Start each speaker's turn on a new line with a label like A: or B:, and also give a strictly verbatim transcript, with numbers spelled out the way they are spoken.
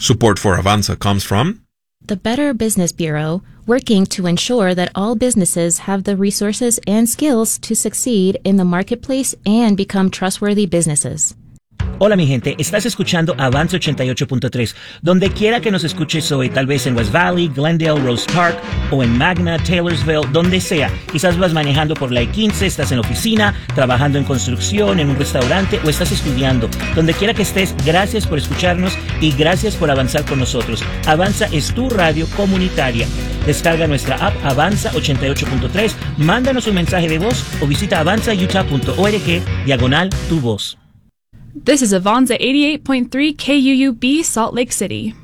A: Support for Avanza comes from
B: the Better Business Bureau, working to ensure that all businesses have the resources and skills to succeed in the marketplace and become trustworthy businesses.
C: Hola mi gente, estás escuchando Avanza ochenta y ocho punto tres. Donde quiera que nos escuches hoy, tal vez en West Valley, Glendale, Rose Park o en Magna, Taylorsville, donde sea. Quizás vas manejando por la I quince, estás en la oficina, trabajando en construcción, en un restaurante o estás estudiando. Donde quiera que estés, gracias por escucharnos y gracias por avanzar con nosotros. Avanza es tu radio comunitaria. Descarga nuestra app Avanza ochenta y ocho punto tres, mándanos un mensaje de voz o visita avanza utah punto org diagonal tu voz.
D: This is Avanza eighty-eight point three K U U B, Salt Lake City.